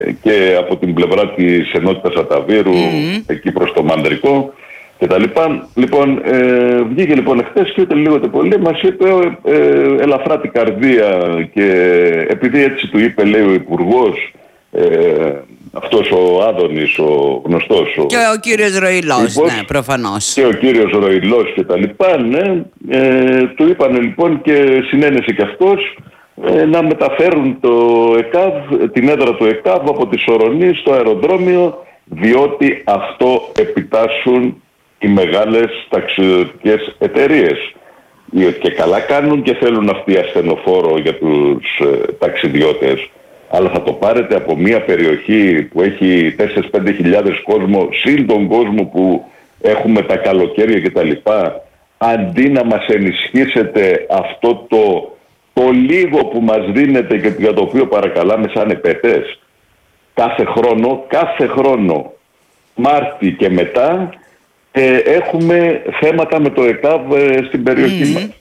και από την πλευρά της ενότητας Αταβύρου, εκεί προς το Μανδρικό κτλ. Λοιπόν, βγήκε λοιπόν εχθές και ούτε λίγο ούτε πολύ μας είπε ελαφρά την καρδία, και επειδή έτσι του είπε, λέει ο Υπουργός, αυτός ο Άδωνης, ο γνωστός, και ο κύριος Ροηλός, ναι, προφανώς, και ο κύριος Ροηλός και τα λοιπά, ναι, του είπανε λοιπόν, και συνένεσε και αυτός, να μεταφέρουν την έδρα του ΕΚΑΒ από τη Σορονή στο αεροδρόμιο, διότι αυτό επιτάσσουν οι μεγάλες ταξιδιωτικές εταιρείες, και καλά κάνουν και θέλουν αυτοί ασθενοφόρο για τους ταξιδιώτες. Αλλά θα το πάρετε από μια περιοχή που έχει 4-5 χιλιάδες κόσμο, συν τον κόσμο που έχουμε τα καλοκαίρια κτλ. Αντί να μας ενισχύσετε αυτό το λίγο που μας δίνετε και για το οποίο παρακαλάμε σαν επέτες, κάθε χρόνο, Μάρτι και μετά, έχουμε θέματα με το ΕΚΑΒ στην περιοχή μας.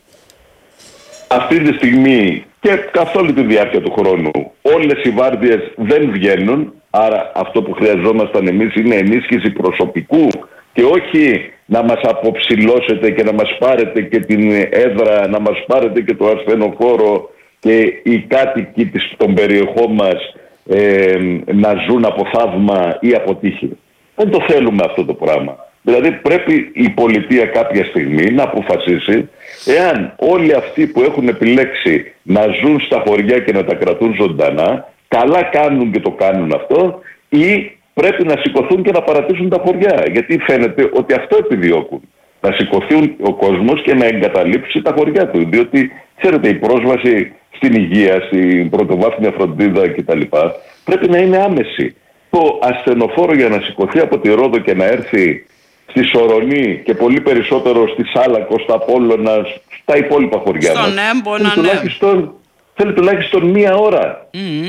Αυτή τη στιγμή και καθ' όλη τη διάρκεια του χρόνου όλες οι βάρδιες δεν βγαίνουν, άρα αυτό που χρειαζόμασταν εμείς είναι ενίσχυση προσωπικού και όχι να μας αποψηλώσετε και να μας πάρετε και την έδρα, να μας πάρετε και το ασθενοφόρο και οι κάτοικοι των περιοχών μας να ζουν από θαύμα ή από τύχη. Δεν το θέλουμε αυτό το πράγμα. Δηλαδή πρέπει η πολιτεία κάποια στιγμή να αποφασίσει εάν όλοι αυτοί που έχουν επιλέξει να ζουν στα χωριά και να τα κρατούν ζωντανά, καλά κάνουν και το κάνουν αυτό, ή πρέπει να σηκωθούν και να παρατήσουν τα χωριά. Γιατί φαίνεται ότι αυτό επιδιώκουν. Να σηκωθούν ο κόσμος και να εγκαταλείψει τα χωριά του. Διότι, ξέρετε, η πρόσβαση στην υγεία, στην πρωτοβάθμια φροντίδα κτλ. Πρέπει να είναι άμεση. Το ασθενοφόρο για να σηκωθεί από τη Ρόδο και να έρθει στη Σορονή και πολύ περισσότερο στη Σάλακο, στα Απόλλωνα, στα υπόλοιπα χωριά στον μας, Έμπονα, θέλει τουλάχιστον μία ώρα.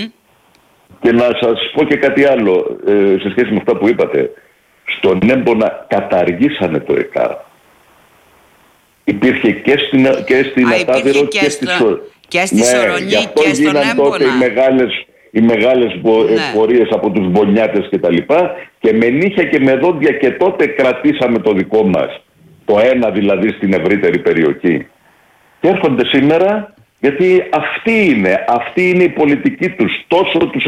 Και να σας πω και κάτι άλλο σε σχέση με αυτά που είπατε. Στον Έμπονα καταργήσανε το ΕΚΑΒ. Υπήρχε και στην Ατάβυρο και στη Σορονή και στον Έμπονα. Τότε οι μεγάλες πορείες από τους Μπονιάτες και τα λοιπά, και με νύχια και με δόντια και τότε κρατήσαμε το δικό μας, το ένα δηλαδή στην ευρύτερη περιοχή. Και έρχονται σήμερα γιατί αυτή είναι η πολιτική τους, τόσο τους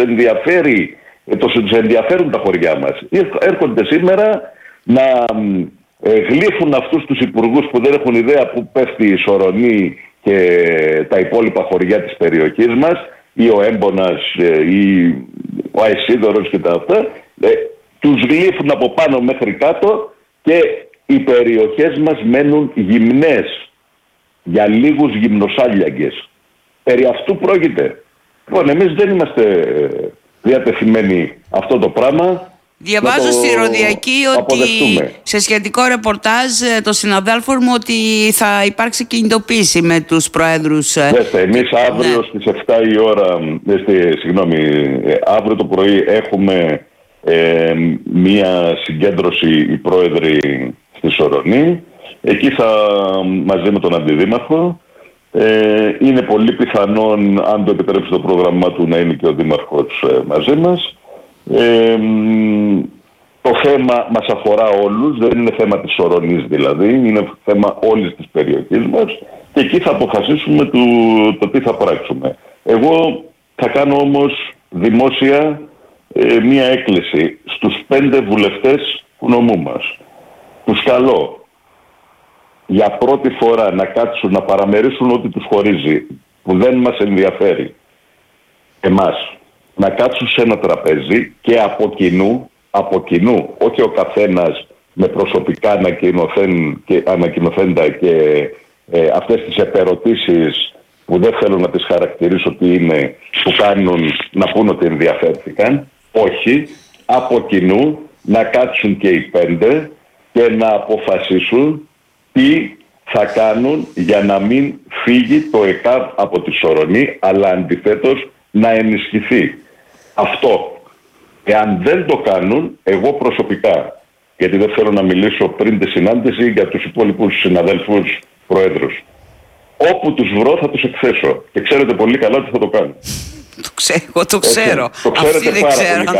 ενδιαφέρουν τα χωριά μας. Έρχονται σήμερα να γλύφουν αυτούς τους υπουργούς που δεν έχουν ιδέα που πέφτει η Σορονή και τα υπόλοιπα χωριά της περιοχής μας, ή ο Έμπονας ή ο Αησίδωρος και τα αυτά, τους γλύφουν από πάνω μέχρι κάτω και οι περιοχές μας μένουν γυμνές για λίγους γυμνοσάλιαγκες. Περί αυτού πρόκειται. Λοιπόν, εμείς δεν είμαστε διατεθειμένοι αυτό το πράγμα. Διαβάζω στη Ροδιακή ότι σε σχετικό ρεπορτάζ των συναδέλφων μου ότι θα υπάρξει κινητοποίηση με τους προέδρους. Εμείς αύριο στις 7 η ώρα, αύριο το πρωί έχουμε μία συγκέντρωση οι πρόεδροι στη Σορονή. Εκεί μαζί με τον Αντιδήμαρχο, είναι πολύ πιθανόν, αν το επιτρέψει το πρόγραμμά του, να είναι και ο Δήμαρχος μαζί μας. Το θέμα μας αφορά όλους, δεν είναι θέμα της Σορονής δηλαδή, είναι θέμα όλης της περιοχής μας, και εκεί θα αποφασίσουμε το τι θα πράξουμε. Εγώ θα κάνω όμως δημόσια μία έκκληση στους 5 βουλευτές του νομού μας. Τους καλώ για πρώτη φορά να κάτσουν να παραμερίσουν ό,τι τους χωρίζει, που δεν μας ενδιαφέρει εμάς, να κάτσουν σε ένα τραπέζι και από κοινού, όχι ο καθένας με προσωπικά ανακοινωθέντα και αυτές τις επερωτήσεις που δεν θέλω να τις χαρακτηρίσω τι είναι, που κάνουν να πούν ότι ενδιαφέρθηκαν. Όχι, από κοινού να κάτσουν και οι 5 και να αποφασίσουν τι θα κάνουν για να μην φύγει το ΕΚΑΒ από τη Σορονή, αλλά αντιθέτως να ενισχυθεί. Αυτό. Εάν δεν το κάνουν, εγώ προσωπικά, γιατί δεν θέλω να μιλήσω πριν τη συνάντηση για τους υπόλοιπους συναδέλφους προέδρους, όπου τους βρω θα τους εκθέσω. Και ξέρετε πολύ καλά τι θα το κάνω. Εγώ το ξέρω. Το ξέρετε πάρα πολύ καλά.